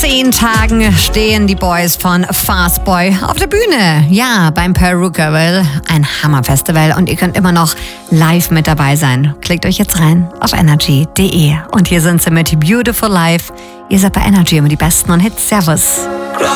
10 Tagen stehen die Boys von Fastboy auf der Bühne. Ja, beim Perukaville, ein Hammerfestival, und ihr könnt immer noch live mit dabei sein. Klickt euch jetzt rein auf energy.de. Und hier sind sie mit Beautiful Life. Ihr seid bei Energy, immer die besten und Hits. Servus.